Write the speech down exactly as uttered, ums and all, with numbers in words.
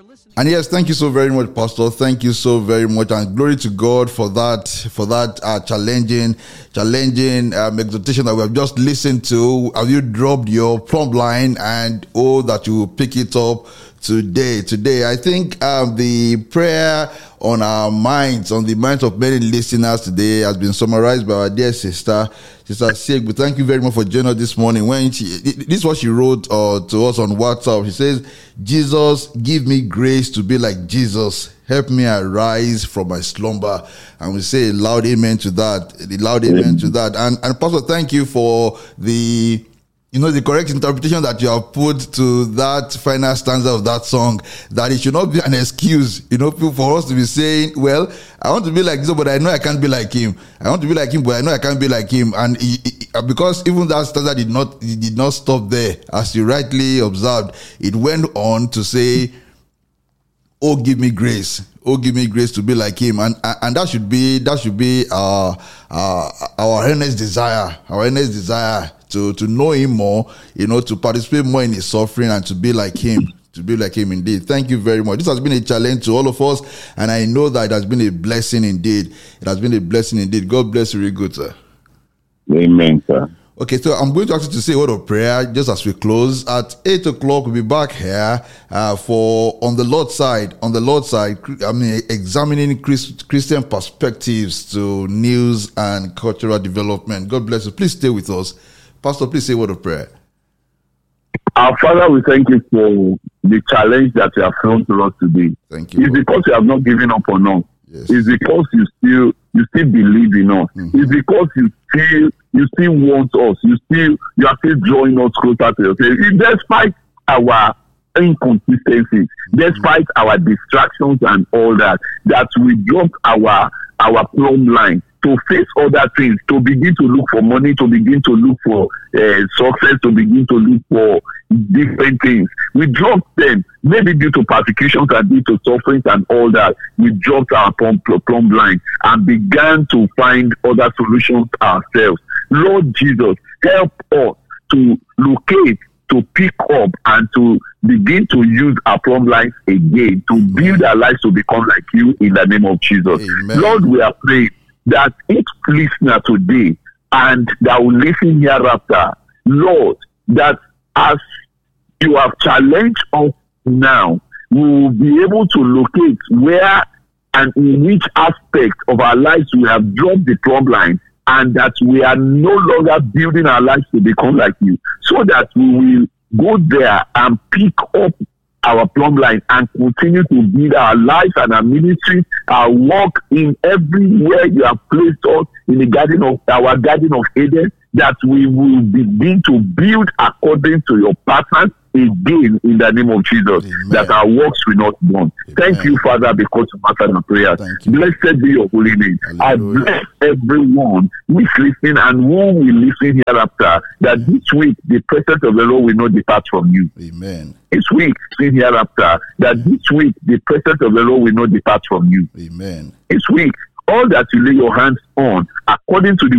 And yes, thank you so very much, Pastor. Thank you so very much, and glory to God for that, for that uh, challenging, challenging um, exhortation that we have just listened to. Have you dropped your plumb line? And oh, that you will pick it up today. Today, I think um, the prayer on our minds, on the minds of many listeners today, has been summarized by our dear sister, Sister Segbu. Thank you very much for joining us this morning. When she, this is what she wrote uh, to us on WhatsApp. She says, "Jesus, give me grace to be like Jesus. Help me arise from my slumber." And we say a loud amen to that. A loud amen to that. And, and Pastor, thank you for the, you know, the correct interpretation that you have put to that final stanza of that song, that it should not be an excuse, you know, for us to be saying, well, I want to be like Jesus, but I know I can't be like him. I want to be like him, but I know I can't be like him. And he, he, because even that stanza did not, it did not stop there, as you rightly observed, it went on to say, "Oh, give me grace. Oh, give me grace to be like him." And and that should be, that should be our, our, our earnest desire, our earnest desire to, to know him more, you know, to participate more in his suffering and to be like him, to be like him indeed. Thank you very much. This has been a challenge to all of us, and I know that it has been a blessing indeed. It has been a blessing indeed. God bless you, really good, sir. Amen, sir. Okay, so I'm going to ask you to say a word of prayer just as we close. At eight o'clock, we'll be back here uh, for On the Lord's Side. On the Lord's Side, I mean, examining Christ, Christian perspectives to news and cultural development. God bless you. Please stay with us. Pastor, please say a word of prayer. Our Father, we thank you for the challenge that you have thrown to us today. Thank you. It's Lord. because you have not given up on us. Yes. It's because you still you still believe in us. Mm-hmm. It's because you still you still want us. You still you are still drawing us closer to yourself. Despite our inconsistencies, mm-hmm. despite our distractions and all that, that we dropped our our plumb line to face other things, to begin to look for money, to begin to look for uh, success, to begin to look for different things. We dropped them, maybe due to persecutions and due to sufferings and all that. We dropped our plumb, plumb line and began to find other solutions ourselves. Lord Jesus, help us to locate, to pick up, and to begin to use our plumb lines again, to build our lives to become like you in the name of Jesus. Amen. Lord, we are praying that each listener today and that will listen hereafter, Lord, that as you have challenged us now, we will be able to locate where and in which aspect of our lives we have dropped the plumb line, and that we are no longer building our lives to become like you, so that we will go there and pick up our plumb line and continue to build our lives and our ministry, our work in everywhere you have placed us in the garden of our garden of Eden, that we will begin to build according to your pattern again in the name of Jesus. Amen. That our works will not burn. Thank you, Father, because you answered our prayers. Blessed be your holy name. Hallelujah. I bless everyone who is listening and who will listen hereafter, that this week the presence of the Lord will not depart from you. Amen. This week, see hereafter, that this week the presence of the Lord will not depart from you. Amen. This week, all that you lay your hands on, according to the